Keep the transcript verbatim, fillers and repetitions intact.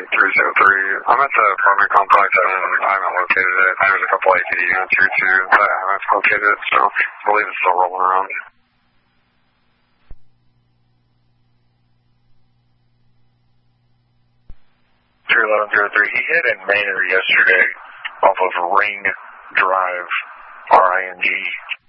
three zero three. I'm at the apartment complex and I haven't located it. There's a couple A T D units here too, but I haven't located it, so I believe it's still rolling around. three eleven zero three, he hit in Manor yesterday off of Ring Drive, R I N G.